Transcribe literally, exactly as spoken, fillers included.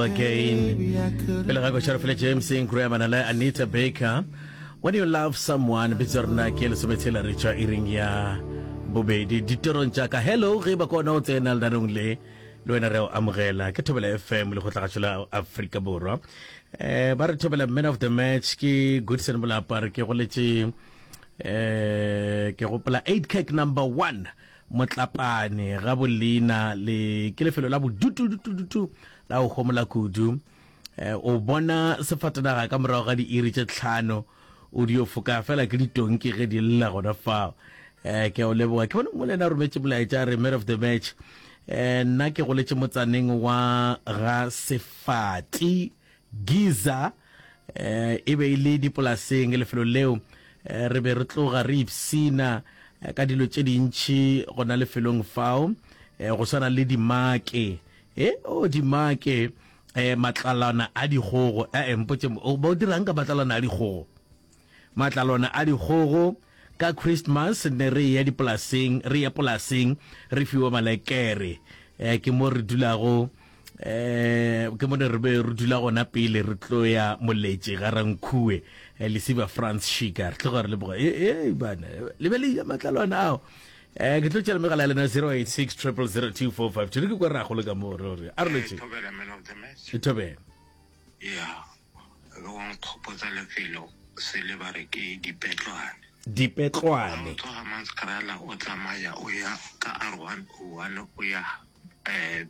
Again, Pelago Sharafle James Graham and Anita Baker. When you love someone, Bizarna Kiel Sumetela Richa Iringia Bube di Ditoron Chaka. Hello, Ribako Note and Aldarungle, Luenareo Amrela, Ketobela F M, Luhotachula, Africa Boro. Baratobela men of the match, Ki, Good Senbula Park, Kerolichi, Keropala, eight cake number one. Motlapane Rabulina le Kelefelo Labu dutu dutu dutu la o homola kudu o bona sefatana ka mora ga di iri tse tlhano o di ofoka fela ke ditonki ge di lla gona fa eh ke o leboga ke bona molena re metse molaetsa re man of the match eh nna ke go letse motsaneng wa ga Sefati Giza eh e be ile di polaseng lefelo leo re be re tloga re ipsina ka dilo tse dintši gona lefelong fao go sana le dimake eh o dimake eh matlalana a digogo eh mpotse o bo dirang ka matlalana a digogo matlalana a digogo ka Christmas ne re ya dipolaseng re ya polaseng re fiwa malekere eh ke mo re dulago eh ke mo re be re dula gona pele re tlo ya moletse ga rankhuwe le siba France Shigar tlo gore le boga eh bana le be le matlalwana ao eh ke tlo tsela megala le na zero eight six zero zero zero two four five ke go ra go le ka mo re a re letse e tobe ya go on proposa le felo se le bare ke dipetlwane dipetlwane to ha manskrala o tsamaya o ya ka R one o one o ya eh